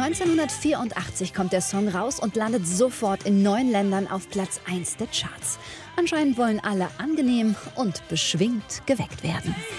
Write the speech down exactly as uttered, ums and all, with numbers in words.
neunzehnhundertvierundachtzig kommt der Song raus und landet sofort in neun Ländern auf Platz eins der Charts. Anscheinend wollen alle angenehm und beschwingt geweckt werden.